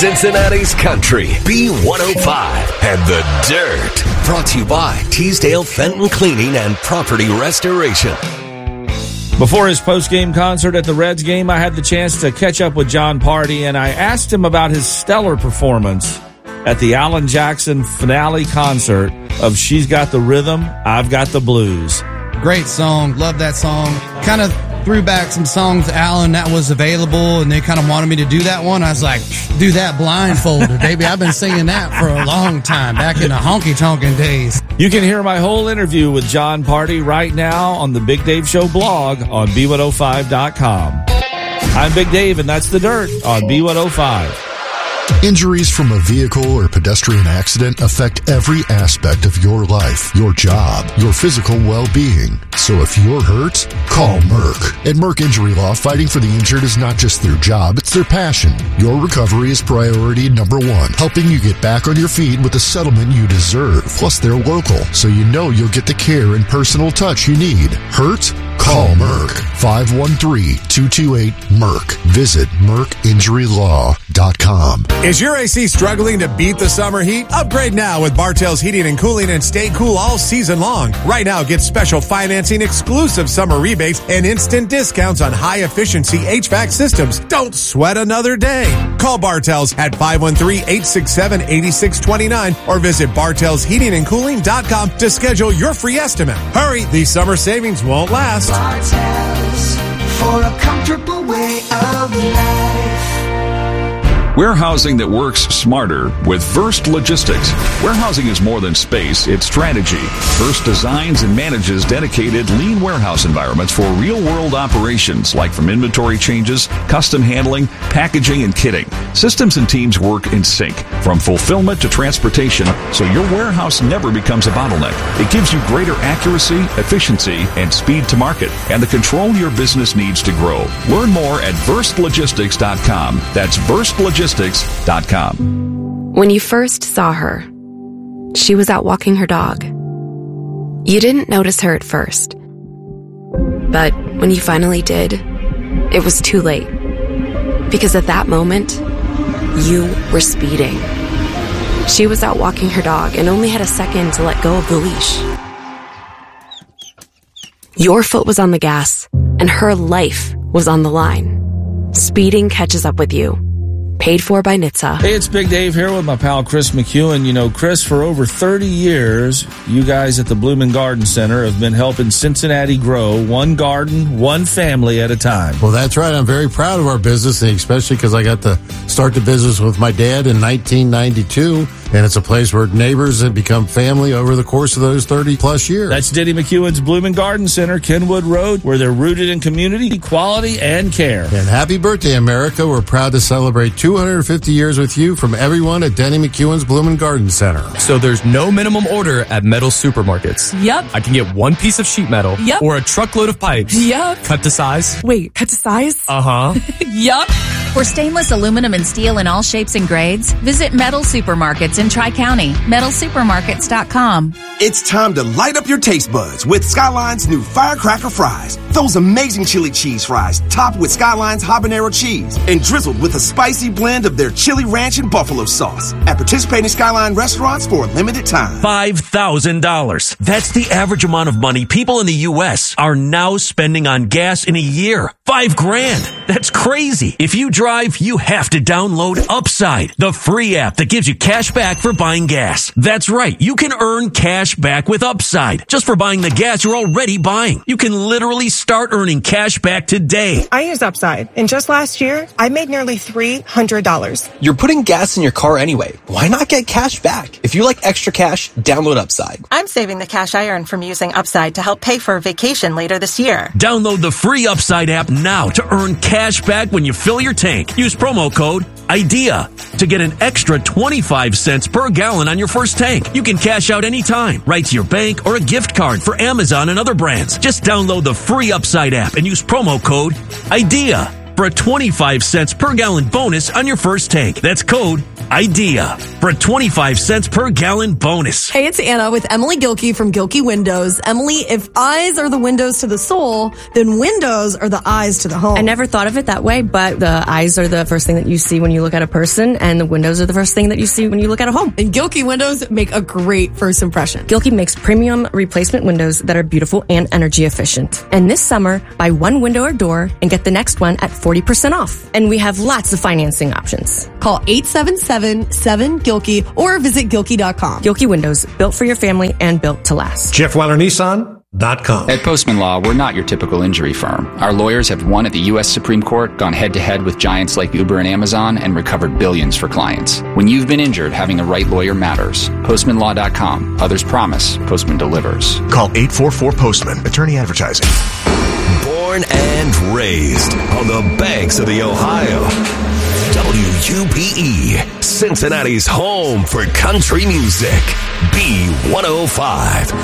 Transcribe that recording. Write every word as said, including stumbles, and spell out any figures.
Cincinnati's Country, B one oh five, and The Dirt. Brought to you by Teasdale Fenton Cleaning and Property Restoration. Before his post-game concert at the Reds game, I had the chance to catch up with Jon Pardi, and I asked him about his stellar performance at the Alan Jackson finale concert of She's Got the Rhythm, I've Got the Blues. Great song. Love that song. Kind of threw back some songs to Alan that was available, and they kind of wanted me to do that one. I was like, do that blindfolded, baby. I've been singing that for a long time, back in the honky-tonkin' days. You can hear my whole interview with Jon Pardi right now on the Big Dave Show blog on B one oh five dot com. I'm Big Dave, and that's The Dirt on B one oh five. Injuries from a vehicle or pedestrian accident affect every aspect of your life, your job, your physical well-being. So if you're hurt, call Merck. At Merck Injury Law, fighting for the injured is not just their job, it's their passion. Your recovery is priority number one, helping you get back on your feet with the settlement you deserve. Plus, they're local, so you know you'll get the care and personal touch you need. Hurt? Call Merck. five one three, two two eight, Merck. Visit Merck Injury Law dot com. Is your A C struggling to beat the summer heat? Upgrade now with Bartell's Heating and Cooling and stay cool all season long. Right now, get special financing, exclusive summer rebates, and instant discounts on high-efficiency H V A C systems. Don't sweat another day. Call Bartell's at five one three, eight six seven, eight six two nine or visit Bartell's Heating and Cooling dot com to schedule your free estimate. Hurry, these summer savings won't last. Bartell's, for a comfortable way of life. Warehousing that works smarter with Verst Logistics. Warehousing is more than space, it's strategy. Verst designs and manages dedicated lean warehouse environments for real-world operations, like from inventory changes, custom handling, packaging, and kitting. Systems and teams work in sync, from fulfillment to transportation, so your warehouse never becomes a bottleneck. It gives you greater accuracy, efficiency, and speed to market, and the control your business needs to grow. Learn more at Verst Logistics dot com. That's Verst Logistics dot com. When you first saw her, she was out walking her dog. You didn't notice her at first. But when you finally did, it was too late. Because at that moment, you were speeding. She was out walking her dog and only had a second to let go of the leash. Your foot was on the gas, and her life was on the line. Speeding catches up with you. Paid for by N H T S A. Hey, it's Big Dave here with my pal Chris McEwen. You know, Chris, for over thirty years, you guys at the Bloom and Garden Center have been helping Cincinnati grow one garden, one family at a time. Well, that's right. I'm very proud of our business, and especially because I got to start the business with my dad in nineteen ninety-two, and it's a place where neighbors have become family over the course of those thirty plus years. That's Denny McEwen's Bloom and Garden Center, Kenwood Road, where they're rooted in community, quality, and care. And happy birthday, America. We're proud to celebrate two hundred fifty years with you from everyone at Denny McEwen's Bloom and Garden Center. So there's no minimum order at metal supermarkets. Yep. I can get one piece of sheet metal. Yep. Or a truckload of pipes. Yep. Cut to size. Wait, cut to size? Uh-huh. Yup. For stainless aluminum and steel in all shapes and grades, visit Metal Supermarkets in Tri-County. metal supermarkets dot com. It's time to light up your taste buds with Skyline's new Firecracker Fries. Those amazing chili cheese fries topped with Skyline's habanero cheese and drizzled with a spicy blend of their chili ranch and buffalo sauce at participating Skyline restaurants for a limited time. five thousand dollars. That's the average amount of money people in the U S are now spending on gas in a year. Five grand. That's crazy. If you drive, you have to download Upside, the free app that gives you cash back for buying gas. That's right. You can earn cash back with Upside just for buying the gas you're already buying. You can literally start earning cash back today. I use Upside, and just last year, I made nearly three hundred dollars. You're putting gas in your car anyway. Why not get cash back? If you like extra cash, download Upside. I'm saving the cash I earn from using Upside to help pay for a vacation later this year. Download the free Upside app now to earn cash back when you fill your tank. Use promo code IDEA to get an extra twenty-five cents per gallon on your first tank. You can cash out anytime, right to your bank or a gift card for Amazon and other brands. Just download the free Upside app and use promo code IDEA for a twenty-five cents per gallon bonus on your first tank. That's code idea for a twenty-five cents per gallon bonus. Hey, it's Anna with Emily Gilkey from Gilkey Windows. Emily, if eyes are the windows to the soul, then windows are the eyes to the home. I never thought of it that way, but the eyes are the first thing that you see when you look at a person, and the windows are the first thing that you see when you look at a home. And Gilkey Windows make a great first impression. Gilkey makes premium replacement windows that are beautiful and energy efficient. And this summer, buy one window or door and get the next one at forty percent off. And we have lots of financing options. Call eight seven seven, seven, Gilkey or visit Gilkey dot com. Gilkey Windows, built for your family and built to last. Jeff Weiler Nissan. At Postman Law, we're not your typical injury firm. Our lawyers have won at the U S Supreme Court, gone head-to-head with giants like Uber and Amazon, and recovered billions for clients. When you've been injured, having the right lawyer matters. Postman Law dot com. Others promise. Postman delivers. Call eight four four Postman. Attorney advertising. Born and raised on the banks of the Ohio. W U P E, Cincinnati's home for country music. B one oh five.